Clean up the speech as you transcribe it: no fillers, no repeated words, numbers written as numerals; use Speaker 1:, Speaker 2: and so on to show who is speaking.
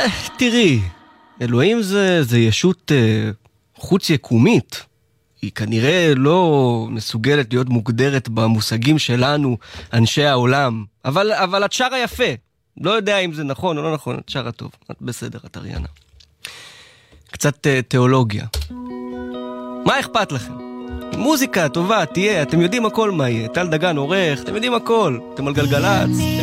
Speaker 1: תראי, אלוהים זה ישות חוץ יקומית. היא כנראה לא מסוגלת להיות מוגדרת במושגים שלנו, אנשי העולם. אבל את שרה יפה. לא יודע אם זה נכון או לא נכון, את שרה טוב. את בסדר, את אריאנה. קצת תיאולוגיה. מה אכפת לכם? מוזיקה טובה, תהיה, אתם יודעים הכל מה יהיה. טל דגן עורך, אתם יודעים הכל. אתם על גלגלץ.